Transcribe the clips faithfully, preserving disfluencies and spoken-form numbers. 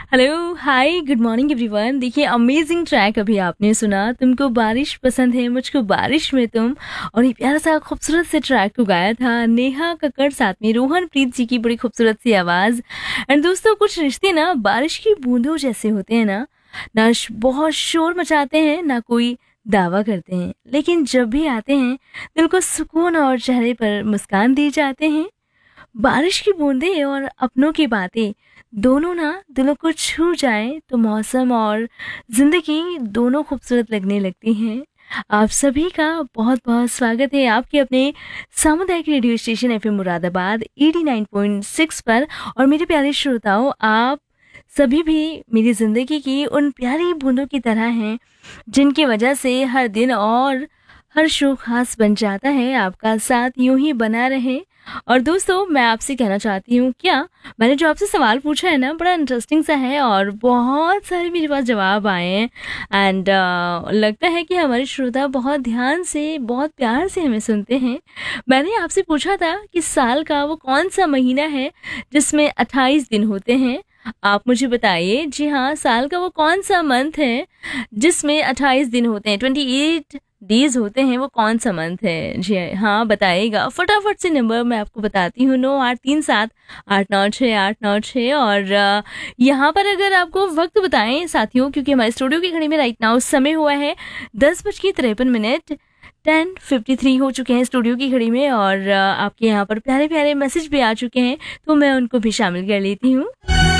Hello, हाय, good morning everyone. देखिए amazing track अभी आपने सुना, तुमको बारिश पसंद है मुझको बारिश में तुम, और ये प्यारा सा खूबसूरत से ट्रैक को गाया था नेहा कक्कड़ साथ में रोहन प्रीत जी की बड़ी खूबसूरत सी आवाज़। एंड दोस्तों, कुछ रिश्ते ना बारिश की बूंदों जैसे होते हैं ना, ना श- बहुत शोर मचाते हैं ना कोई दावा करते हैं, लेकिन जब भी आते हैं दिल को सुकून और चेहरे पर मुस्कान दी जाते हैं। बारिश की बूंदें और अपनों की बातें दोनों ना दिलों को छू जाए तो मौसम और जिंदगी दोनों खूबसूरत लगने लगती हैं। आप सभी का बहुत बहुत स्वागत है आपके अपने सामुदायिक radio station FM Moradabad eighty nine point six पर। और मेरे प्यारे श्रोताओं, आप सभी भी मेरी ज़िंदगी की उन प्यारी बूंदों की तरह हैं जिनकी वजह से हर दिन और हर शो खास बन जाता है। आपका साथ यूं ही बना रहे। और दोस्तों, मैं आपसे कहना चाहती हूँ, क्या मैंने जो आपसे सवाल पूछा है ना, बड़ा इंटरेस्टिंग सा है और बहुत सारे मेरे पास जवाब आए हैं। एंड लगता है कि हमारे श्रोता बहुत ध्यान से बहुत प्यार से हमें सुनते हैं। मैंने आपसे पूछा था कि साल का वो कौन सा महीना है जिसमें अट्ठाईस दिन होते हैं। आप मुझे बताइए, जी हाँ, साल का वो कौन सा मंथ है जिसमें अट्ठाईस दिन होते हैं, ट्वेंटी एट डेज होते हैं, वो कौन सा मंथ है? जी हाँ, बताइएगा फटाफट से। नंबर मैं आपको बताती हूँ, नौ आठ तीन सात आठ नौ छः आठ नौ छः। और अ, यहाँ पर अगर आपको वक्त बताएं साथियों, क्योंकि हमारे स्टूडियो की घड़ी में राइट नाउ समय हुआ है दस बज के तिरपन मिनट टेन फिफ्टी थ्री हो चुके हैं स्टूडियो की घड़ी में। और अ, आपके यहाँ पर प्यारे प्यारे मैसेज भी आ चुके हैं, तो मैं उनको भी शामिल कर लेती हूँ।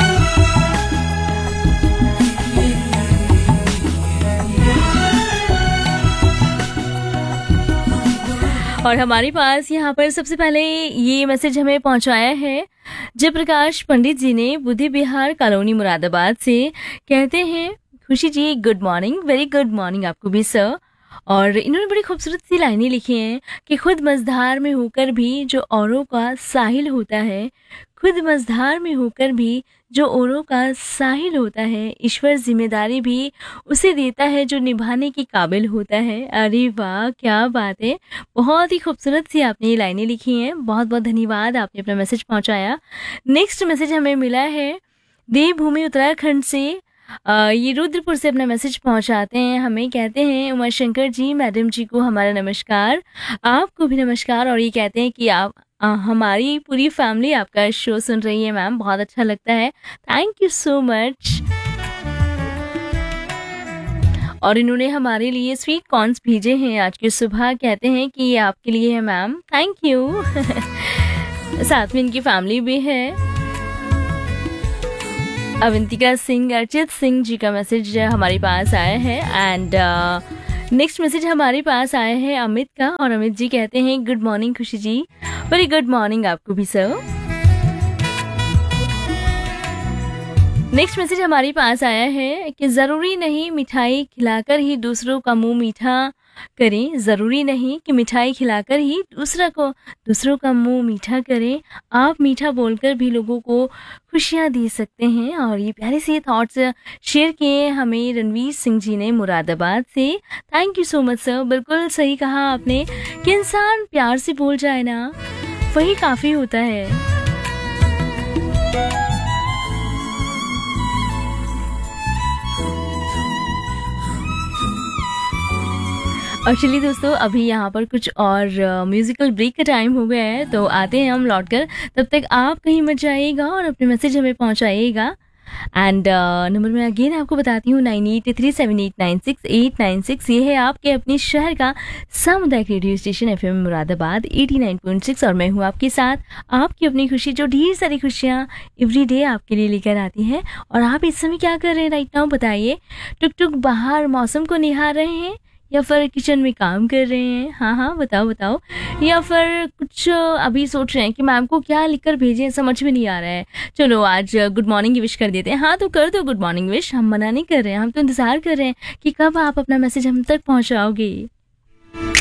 और हमारे पास यहाँ पर सबसे पहले ये मैसेज हमें पहुँचाया है जयप्रकाश पंडित जी ने, बुद्धि विहार कॉलोनी मुरादाबाद से। कहते हैं, खुशी जी good morning, very good morning आपको भी सर। और इन्होंने बड़ी खूबसूरत सी लाइनें लिखी हैं कि खुद मझधार में होकर भी जो औरों का साहिल होता है, खुद मझधार में होकर भी जो औरों का साहिल होता है, ईश्वर जिम्मेदारी भी उसे देता है जो निभाने के काबिल होता है। अरे वाह, क्या बात है! बहुत ही खूबसूरत सी आपने ये लाइनें लिखी हैं। बहुत बहुत धन्यवाद, आपने अपना मैसेज पहुंचाया। नेक्स्ट मैसेज हमें मिला है देवभूमि उत्तराखंड से। अ, ये रुद्रपुर से अपना मैसेज पहुंचाते हैं हमें। कहते हैं, उमा शंकर जी मैडम जी को हमारा नमस्कार, आपको भी नमस्कार। और ये कहते हैं कि आप अ, हमारी पूरी फैमिली आपका शो सुन रही है मैम, बहुत अच्छा लगता है, थैंक यू सो मच। और इन्होंने हमारे लिए स्वीट कॉर्न्स भेजे हैं आज की सुबह। कहते हैं कि ये आपके लिए है मैम, थैंक यू। साथ में इनकी फैमिली भी है। अवंतिका सिंह, अर्चित सिंह जी का मैसेज हमारे पास आया है। एंड नेक्स्ट मैसेज हमारे पास आया है अमित का। और अमित जी कहते हैं, गुड मॉर्निंग खुशी जी, वेरी गुड मॉर्निंग आपको भी सर। नेक्स्ट मैसेज हमारे पास आया है कि ज़रूरी नहीं मिठाई खिलाकर ही दूसरों का मुंह मीठा करें, ज़रूरी नहीं कि मिठाई खिलाकर ही दूसरा को दूसरों का मुंह मीठा करें, आप मीठा बोलकर भी लोगों को खुशियां दे सकते हैं। और ये प्यारे से थॉट्स शेयर किए हमें रणवीर सिंह जी ने मुरादाबाद से। Thank you so much sir. बिल्कुल सही कहा आपने कि इंसान प्यार से बोल जाए ना, वही काफ़ी होता है। और चलिए दोस्तों, अभी यहाँ पर कुछ और म्यूजिकल ब्रेक का टाइम हो गया है, तो आते हैं हम लौट कर। तब तक आप कहीं मत जाइएगा और अपने मैसेज हमें पहुँचाइएगा। एंड नंबर मैं अगेन आपको बताती हूँ, nine eight three seven eight nine six eight nine six. ये है आपके अपने शहर का सामुदायिक radio station FM Moradabad eighty nine point six. और मैं हूँ आपके साथ, आपकी अपनी खुशी, जो ढेर सारी खुशियाँ एवरी डे आपके लिए लेकर आती है। और आप इस समय क्या कर रहे हैं राइट नाउ, बताइए। टुक टुक बाहर मौसम को निहार रहे हैं, या फिर किचन में काम कर रहे हैं? हाँ हाँ, बताओ बताओ। या फिर कुछ अभी सोच रहे हैं कि मैम को क्या लिखकर भेजें, समझ में नहीं आ रहा है। चलो आज गुड मॉर्निंग विश कर देते हैं। हाँ, तो कर दो गुड मॉर्निंग विश, हम मना नहीं कर रहे हैं, हम तो इंतज़ार कर रहे हैं कि कब आप अपना मैसेज हम तक पहुंचाओगे।